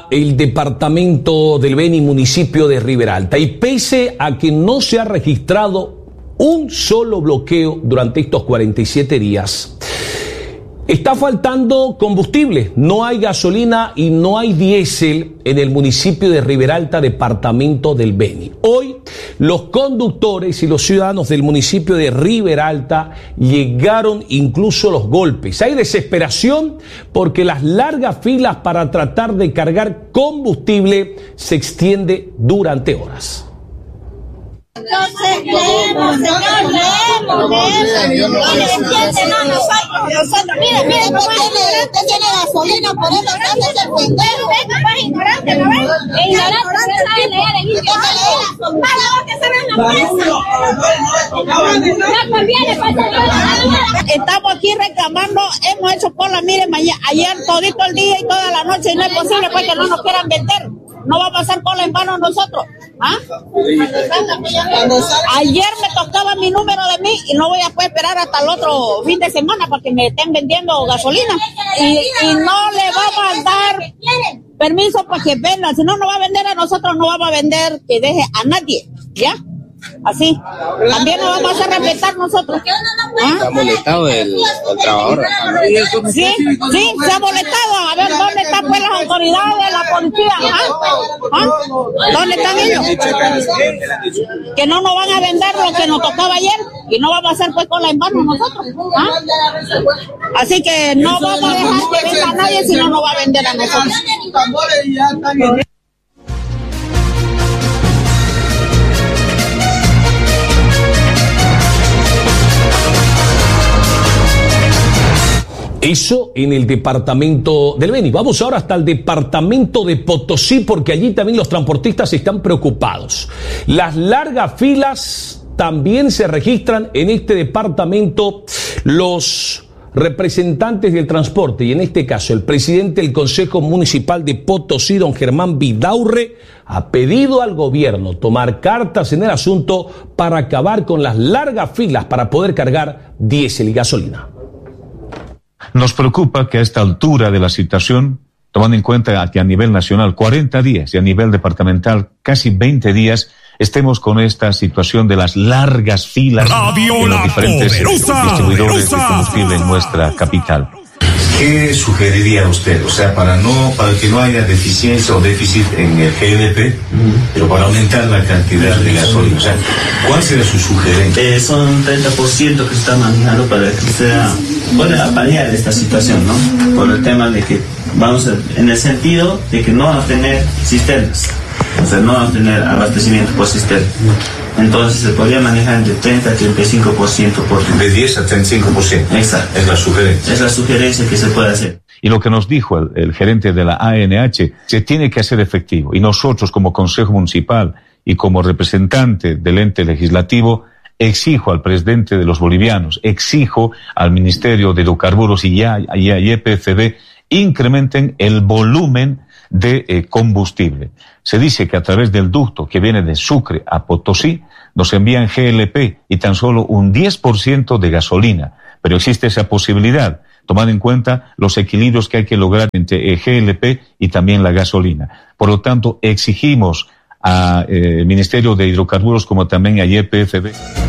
para el departamento del Beni, municipio de Riberalta. Y pese a que no se ha registrado un solo bloqueo durante estos 47 días, está faltando combustible. No hay gasolina y no hay diésel en el municipio de Riberalta, departamento del Beni. Hoy, los conductores y los ciudadanos del municipio de Riberalta llegaron incluso los golpes. Hay desesperación porque las largas filas para tratar de cargar combustible se extiende durante horas. Entonces, leemos, señor, leemos. Nosotros, mire cómo usted tiene gasolina, por eso se hace el pendejo. Usted es ignorante, ¿no ves? Es ignorante, usted sabe leer en inglés. Para vos que se ven la no conviene pasar. Estamos aquí reclamando, hemos hecho cola, mire, ayer todito el día y toda la noche, y no es posible pues que no nos quieran vender. No va a pasar cola en vano nosotros. ¿Ah? Ayer me tocaba mi número de mí y no voy a poder esperar hasta el otro fin de semana para que me estén vendiendo gasolina. Y no le vamos a dar permiso para que venda. Si no nos va a vender a nosotros, no vamos a vender que deje a nadie. ¿Ya? Así. También nos vamos a hacer respetar nosotros. ¿Ah? ¿Se ha molestado el trabajador? Sí, se ha molestado. A ver, ¿dónde están pues las autoridades de la policía? ¿Ah? ¿Dónde están ellos? Que no nos van a vender lo que nos tocaba ayer y no vamos a hacer pues cola en vano nosotros. ¿Ah? Así que no vamos a dejar que venga a nadie si no nos va a vender a nosotros. Eso en el departamento del Beni. Vamos ahora hasta el departamento de Potosí, porque allí también los transportistas están preocupados. Las largas filas también se registran en este departamento. Los representantes del transporte, y en este caso el presidente del Consejo Municipal de Potosí, don Germán Vidaurre, ha pedido al gobierno tomar cartas en el asunto para acabar con las largas filas para poder cargar diésel y gasolina. Nos preocupa que a esta altura de la situación, tomando en cuenta que a nivel nacional 40 días y a nivel departamental casi 20 días, estemos con esta situación de las largas filas en los diferentes distribuidores de combustible en nuestra capital. ¿Qué sugeriría usted? O sea, para que no haya deficiencia o déficit en el GLP, pero para aumentar la cantidad de gasolina. O sea, ¿cuál sería su sugerencia? Son 30% que se está manejando para que pueda paliar esta situación, ¿no? Por el tema de que en el sentido de que no van a tener cisternas. O sea, no van a tener abastecimiento por cisterna. Entonces se podría manejar de 30 a 35% por día. De 10 a 35%. Exacto. Es la sugerencia. Es la sugerencia que se puede hacer. Y lo que nos dijo el gerente de la ANH, se tiene que hacer efectivo. Y nosotros como Consejo Municipal y como representante del ente legislativo, exijo al presidente de los bolivianos, exijo al Ministerio de Hidrocarburos y a YPFB, incrementen el volumen de combustible. Se dice que a través del ducto que viene de Sucre a Potosí nos envían GLP y tan solo un 10% de gasolina, pero existe esa posibilidad, tomando en cuenta los equilibrios que hay que lograr entre GLP y también la gasolina. Por lo tanto, exigimos al Ministerio de Hidrocarburos como también a YPFB.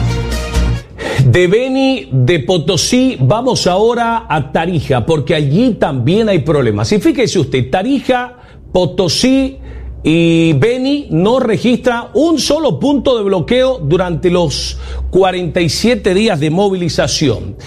De Beni, de Potosí, vamos ahora a Tarija, porque allí también hay problemas. Y fíjese usted, Tarija, Potosí y Beni no registra un solo punto de bloqueo durante los 47 días de movilización.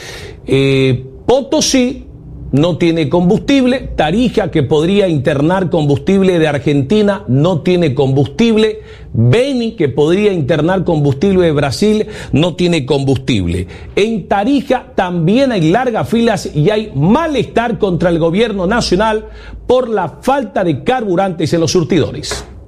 Potosí no tiene combustible, Tarija, que podría internar combustible de Argentina, no tiene combustible, Beni, que podría internar combustible de Brasil, no tiene combustible. En Tarija también hay largas filas y hay malestar contra el gobierno nacional por la falta de carburantes en los surtidores.